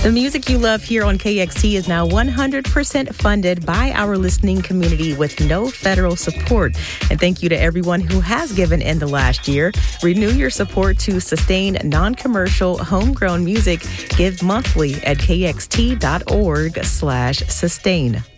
The music you love here on KXT is now 100% funded by our listening community with no federal support. And thank you to everyone who has given in the last year. Renew your support to sustain non-commercial, homegrown music. Give monthly at kxt.org/sustain.